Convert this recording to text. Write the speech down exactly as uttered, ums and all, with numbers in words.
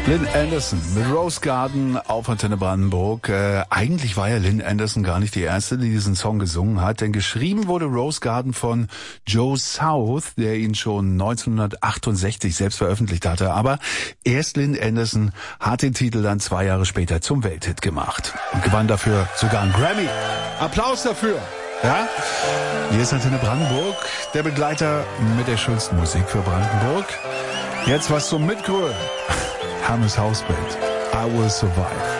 Lynn Anderson mit Rose Garden auf Antenne Brandenburg. Äh, eigentlich war ja Lynn Anderson gar nicht die erste, die diesen Song gesungen hat, denn geschrieben wurde Rose Garden von Joe South, der ihn schon neunzehnhundertachtundsechzig selbst veröffentlicht hatte. Aber erst Lynn Anderson hat den Titel dann zwei Jahre später zum Welthit gemacht und gewann dafür sogar einen Grammy. Applaus dafür! Ja? Hier ist Antenne Brandenburg, der Begleiter mit der schönsten Musik für Brandenburg. Jetzt was zum Mitgrölen. Hannes Hausbild. I Will Survive.